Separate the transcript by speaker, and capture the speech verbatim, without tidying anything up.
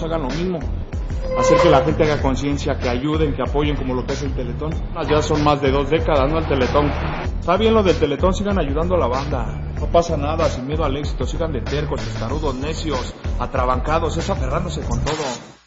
Speaker 1: hagan lo mismo. Hacer que la gente haga conciencia, que ayuden, que apoyen como lo que es el Teletón. Ya son más de dos décadas, ¿no? El Teletón. Está bien lo del Teletón, sigan ayudando a la banda. No pasa nada, sin miedo al éxito, sigan de tercos, testarudos, necios, atrabancados, es aferrándose con todo.